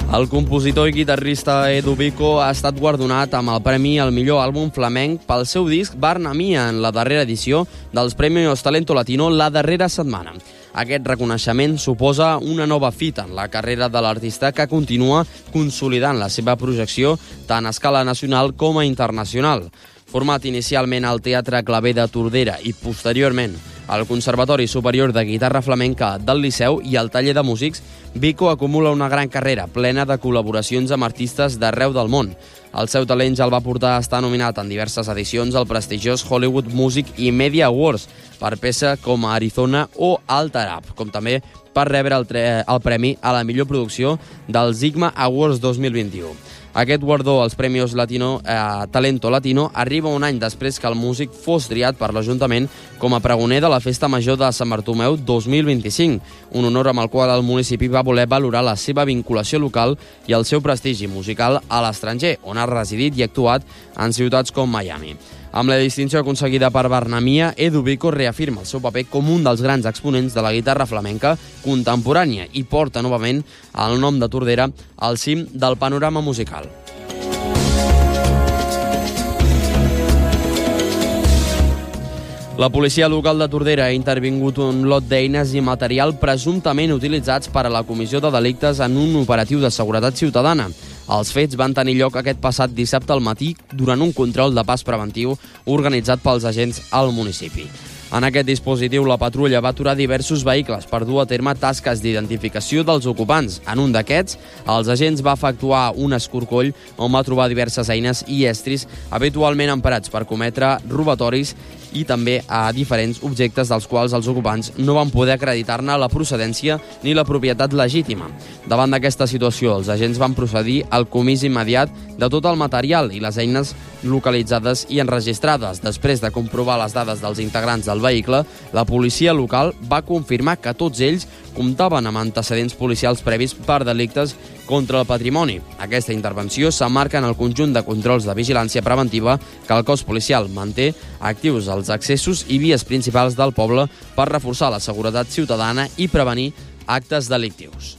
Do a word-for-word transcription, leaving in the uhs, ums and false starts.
El compositor i guitarrista Edu Bico ha estat guardonat amb el premi al millor àlbum flamenc pel seu disc Barna Mia en la darrera edició dels Premios Talento Latino la darrera setmana. Aquest reconeixement suposa una nova fita en la carrera de l'artista que continua consolidant la seva projecció tant a escala nacional com a internacional. Format inicialment al Teatre Claver de Tordera i posteriorment al Conservatori Superior de Guitarra Flamenca del Liceu i al Taller de Músics, Bico acumula una gran carrera plena de col·laboracions amb artistes d'arreu del món. El seu talent ja el va portar a estar nominat en diverses edicions al prestigiós Hollywood Music i Media Awards per peça com a Arizona o Altarab, com també per rebre el, el premi a la millor producció del Sigma Awards dos mil vint-i-u. Aquest guardó als Premios Latino, eh, Talento Latino arriba un any després que el músic fos triat per l'Ajuntament com a pregoner de la Festa Major de Sant Bartomeu dos mil vint-i-cinc, un honor amb el qual el municipi va voler valorar la seva vinculació local i el seu prestigi musical a l'estranger, on ha residit i actuat en ciutats com Miami. Amb la distinció aconseguida per Barna Mia, Edu Bico reafirma el seu paper com un dels grans exponents de la guitarra flamenca contemporània i porta novament el nom de Tordera al cim del panorama musical. La policia local de Tordera ha intervingut un lot d'eines i material presumptament utilitzats per a la comissió de delictes en un operatiu de seguretat ciutadana. Els fets van tenir lloc aquest passat dissabte al matí durant un control de pas preventiu organitzat pels agents al municipi. En aquest dispositiu, la patrulla va aturar diversos vehicles per dur a terme tasques d'identificació dels ocupants. En un d'aquests, els agents va efectuar un escorcoll on va trobar diverses eines i estris habitualment emprats per cometre robatoris i també a diferents objectes dels quals els ocupants no van poder acreditar-ne la procedència ni la propietat legítima. Davant d'aquesta situació, els agents van procedir al comís immediat de tot el material i les eines localitzades i enregistrades. Després de comprovar les dades dels integrants del vehicle, la policia local va confirmar que tots ells comptaven amb antecedents policials previs per delictes contra el patrimoni. Aquesta intervenció s'emmarca en el conjunt de controls de vigilància preventiva que el cos policial manté actius als accessos i vies principals del poble per reforçar la seguretat ciutadana i prevenir actes delictius.